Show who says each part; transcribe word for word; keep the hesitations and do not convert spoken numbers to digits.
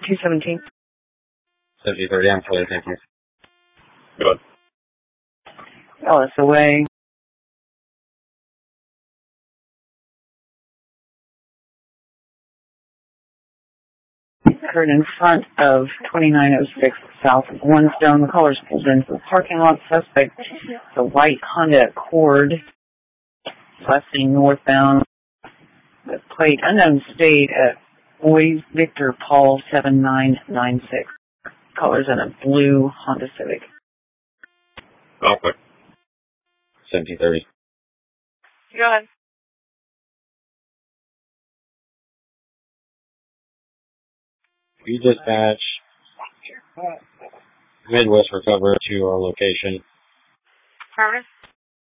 Speaker 1: two seventeen.
Speaker 2: seventy thirty, I'm clear, thank you. Good.
Speaker 1: Ellis away. Occurred in front of twenty-nine oh six south of Onestown. The callers pulled into the parking lot. Suspect, the white Honda Accord, busing northbound. The plate unknown state at Boys Victor Paul seven nine nine six. Callers in a blue Honda Civic.
Speaker 2: Okay. seventeen thirty.
Speaker 3: Go ahead.
Speaker 2: We dispatch Midwest Recover to our location.
Speaker 3: Affirmative.